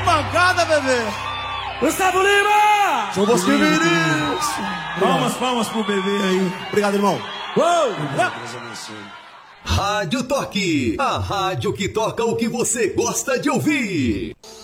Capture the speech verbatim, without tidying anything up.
pancada, bebê. Gustavo Lima! João Bosco e Vinícius. Palmas, palmas pro bebê aí. Obrigado, irmão. Uou! Rádio Toque, a rádio que toca o que você gosta de ouvir.